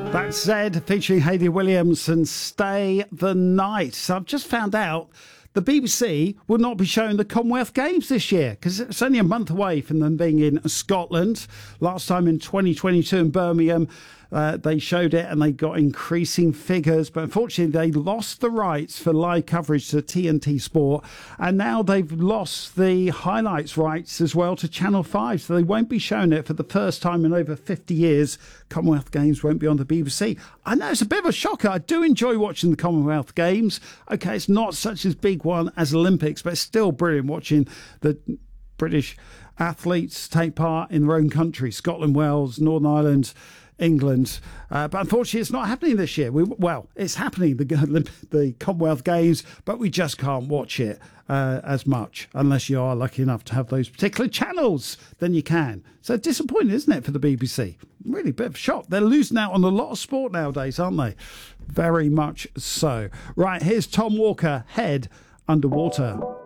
That's Zed featuring Hayley Williams and Stay the Night. So I've just found out the BBC will not be showing the Commonwealth Games this year because it's only a month away from them being in Scotland. Last time in 2022 in Birmingham, they showed it and they got increasing figures. But unfortunately, they lost the rights for live coverage to TNT Sport. And now they've lost the highlights rights as well to Channel 5. So they won't be showing it for the first time in over 50 years. Commonwealth Games won't be on the BBC. I know it's a bit of a shocker. I do enjoy watching the Commonwealth Games. Okay, it's not such a big one as Olympics, but it's still brilliant watching the British athletes take part in their own country, Scotland, Wales, Northern Ireland, England. But unfortunately, it's not happening this year. It's happening, the Commonwealth Games, but we just can't watch it as much unless you are lucky enough to have those particular channels. Then you can. So disappointing, isn't it, for the BBC? Really a bit of a shock. They're losing out on a lot of sport nowadays, aren't they? Very much so. Right, here's Tom Walker, Head Underwater.